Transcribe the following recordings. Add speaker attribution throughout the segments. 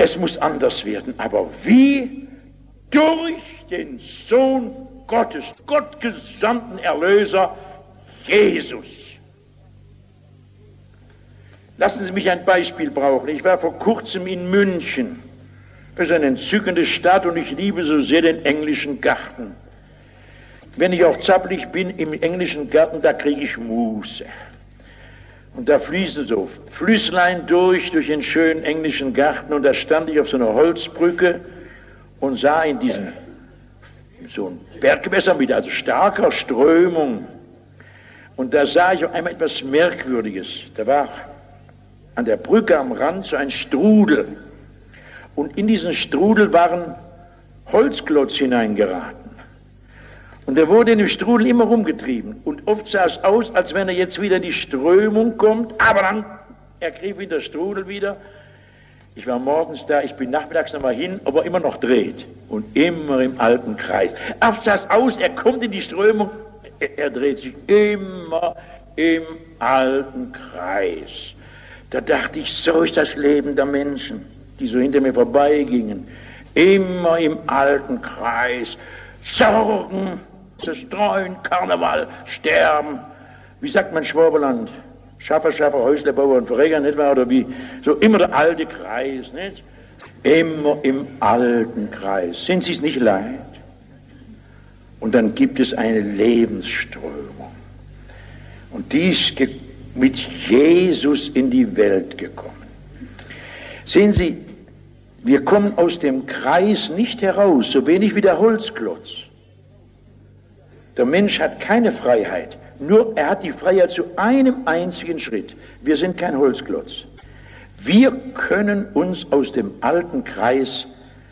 Speaker 1: Es muss anders werden. Aber wie? Durch den Sohn Gottes, gottgesandten Erlöser, Jesus. Lassen Sie mich ein Beispiel brauchen. Ich war vor kurzem in München. Das ist eine entzückende Stadt und ich liebe so sehr den englischen Garten. Wenn ich auch zappelig bin im englischen Garten, da kriege ich Muße. Und da fließen so Flüsslein durch den schönen englischen Garten und da stand ich auf so einer Holzbrücke und sah in diesem so ein Berggewässer mit also starker Strömung. Und da sah ich auf einmal etwas Merkwürdiges. Da war an der Brücke am Rand so ein Strudel. Und in diesen Strudel waren Holzklotz hineingeraten. Und er wurde in dem Strudel immer rumgetrieben. Und oft sah es aus, als wenn er jetzt wieder in die Strömung kommt, aber dann ergriff ihn der Strudel wieder. Ich war morgens da, ich bin nachmittags nochmal hin, aber immer noch dreht. Und immer im alten Kreis. Oft sah es aus, er kommt in die Strömung, er dreht sich immer im alten Kreis. Da dachte ich, so ist das Leben der Menschen, die so hinter mir vorbeigingen. Immer im alten Kreis. Sorgen, zerstreuen, Karneval, sterben. Wie sagt man Schwaberland? Schaffer, Häusle, Bauer und Verräger, nicht wahr? Oder wie? So immer der alte Kreis, nicht? Immer im alten Kreis. Sind Sie es nicht leid? Und dann gibt es eine Lebensströmung. Und die ist mit Jesus in die Welt gekommen. Sehen Sie, wir kommen aus dem Kreis nicht heraus, so wenig wie der Holzklotz. Der Mensch hat keine Freiheit, nur er hat die Freiheit zu einem einzigen Schritt. Wir sind kein Holzklotz. Wir können uns aus dem alten Kreis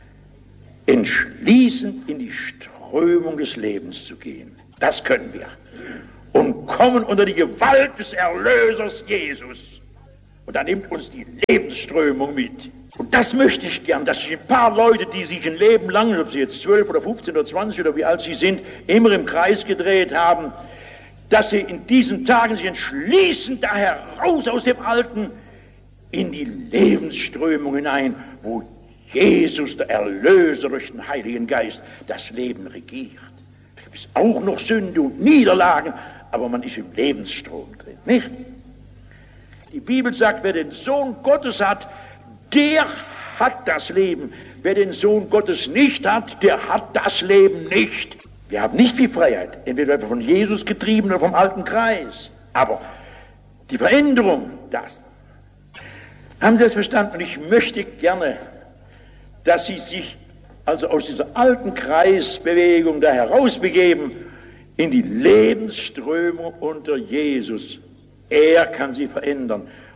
Speaker 1: entschließen, in die Strömung des Lebens zu gehen. Das können wir. Und kommen unter die Gewalt des Erlösers Jesus. Und da nimmt uns die Lebensströmung mit. Und das möchte ich gern, dass sich ein paar Leute, die sich ein Leben lang, ob sie jetzt 12 oder 15 oder 20 oder wie alt sie sind, immer im Kreis gedreht haben, dass sie in diesen Tagen sich entschließen, da heraus aus dem Alten in die Lebensströmung hinein, wo Jesus, der Erlöser durch den Heiligen Geist, das Leben regiert. Da gibt es auch noch Sünde und Niederlagen, aber man ist im Lebensstrom drin, nicht? Die Bibel sagt, wer den Sohn Gottes hat, der hat das Leben. Wer den Sohn Gottes nicht hat, der hat das Leben nicht. Wir haben nicht viel Freiheit, entweder von Jesus getrieben oder vom alten Kreis. Aber die Veränderung, das. Haben Sie das verstanden? Und ich möchte gerne, dass Sie sich also aus dieser alten Kreisbewegung da herausbegeben in die Lebensströmung unter Jesus. Er kann sie verändern.